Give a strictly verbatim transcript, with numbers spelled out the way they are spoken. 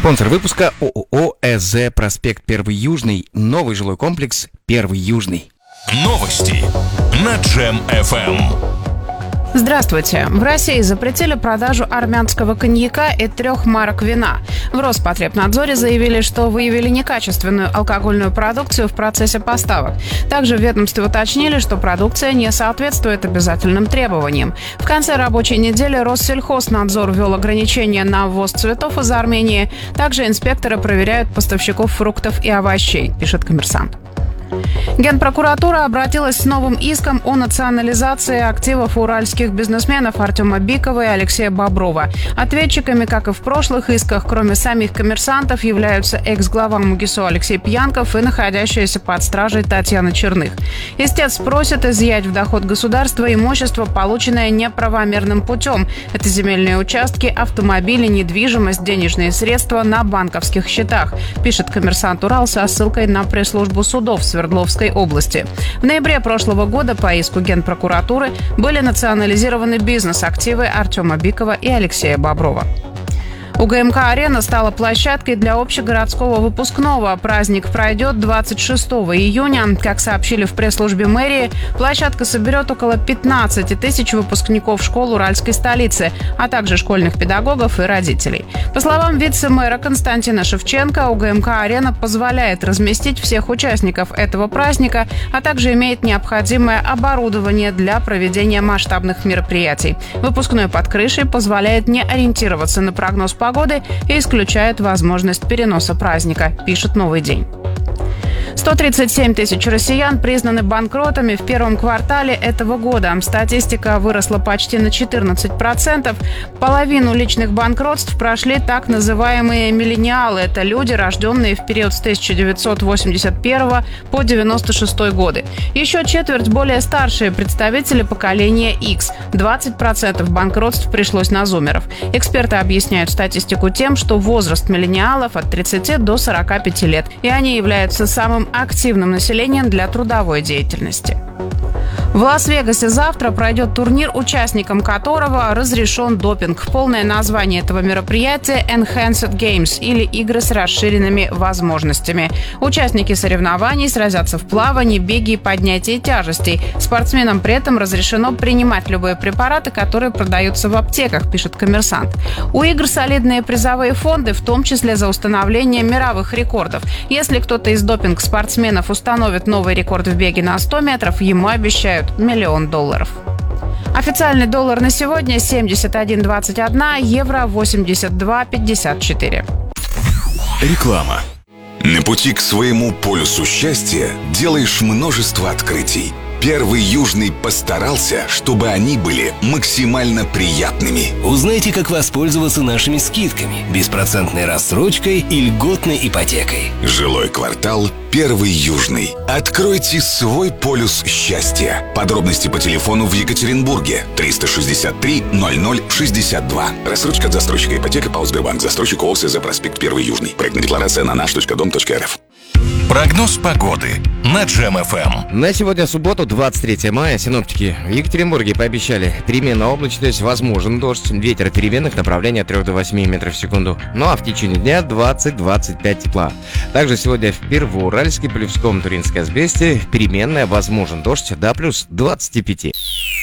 Спонсор выпуска ООО ЭЗ «Проспект Первый Южный». Новый жилой комплекс «Первый Южный». Новости на Джем эф эм. Здравствуйте. В России запретили продажу армянского коньяка и трех марок вина. В Роспотребнадзоре заявили, что выявили некачественную алкогольную продукцию в процессе поставок. Также в ведомстве уточнили, что продукция не соответствует обязательным требованиям. В конце рабочей недели Россельхознадзор ввел ограничения на ввоз цветов из Армении. Также инспекторы проверяют поставщиков фруктов и овощей, пишет «Коммерсант». Генпрокуратура обратилась с новым иском о национализации активов уральских бизнесменов Артема Бикова и Алексея Боброва. Ответчиками, как и в прошлых исках, кроме самих коммерсантов, являются экс-глава МУГИСО Алексей Пьянков и находящаяся под стражей Татьяна Черных. Истец просит изъять в доход государства имущество, полученное неправомерным путем. Это земельные участки, автомобили, недвижимость, денежные средства на банковских счетах, пишет «Коммерсант Урал» со ссылкой на пресс-службу судов Свердловской области. В ноябре прошлого года по иску Генпрокуратуры были национализированы бизнес-активы Артема Бикова и Алексея Боброва. УГМК-арена стала площадкой для общегородского выпускного. Праздник пройдет двадцать шестого июня. Как сообщили в пресс-службе мэрии, площадка соберет около пятнадцать тысяч выпускников школ уральской столицы, а также школьных педагогов и родителей. По словам вице-мэра Константина Шевченко, УГМК-арена позволяет разместить всех участников этого праздника, а также имеет необходимое оборудование для проведения масштабных мероприятий. Выпускной под крышей позволяет не ориентироваться на прогноз погоды и исключает возможность переноса праздника, пишет «Новый день». сто тридцать семь тысяч россиян признаны банкротами в первом квартале этого года. Статистика выросла почти на четырнадцать процентов. Половину личных банкротств прошли так называемые миллениалы. Это люди, рожденные в период с тысяча девятьсот восемьдесят первого по девяносто шестой годы. Еще четверть более старшие представители поколения X. двадцать процентов банкротств пришлось на зумеров. Эксперты объясняют статистику тем, что возраст миллениалов от тридцати до сорока пяти лет, и они являются самым активным населением для трудовой деятельности. В Лас-Вегасе завтра пройдет турнир, участникам которого разрешен допинг. Полное название этого мероприятия – Enhanced Games, или игры с расширенными возможностями. Участники соревнований сразятся в плавании, беге и поднятии тяжестей. Спортсменам при этом разрешено принимать любые препараты, которые продаются в аптеках, пишет «Коммерсант». У игр солидные призовые фонды, в том числе за установление мировых рекордов. Если кто-то из допинг-спортсменов установит новый рекорд в беге на сто метров, ему обещают миллион долларов. Официальный доллар на сегодня семьдесят один двадцать один, евро восемьдесят два пятьдесят четыре. Реклама. На пути к своему полюсу счастья делаешь множество открытий. Первый Южный постарался, чтобы они были максимально приятными. Узнайте, как воспользоваться нашими скидками, беспроцентной рассрочкой и льготной ипотекой. Жилой квартал Первый Южный. Откройте свой полюс счастья. Подробности по телефону в Екатеринбурге триста шестьдесят три ноль ноль шестьдесят два. Рассрочка от застройщика ипотека ПАО «Сбербанк». Застройщик ООО «СЗ Проспект Первый Южный». Проектная декларация на наш точка дом точка эр эф. Прогноз погоды на Джем эф эм. На сегодня субботу, двадцать третьего мая, синоптики в Екатеринбурге пообещали переменная облачность, возможен дождь, ветер переменных направлений от трёх до восьми метров в секунду. Ну а в течение дня двадцать-двадцать пять тепла. Также сегодня в Первоуральске, Полевском, Туринской Азбесте переменная, возможен дождь до плюс двадцати пяти.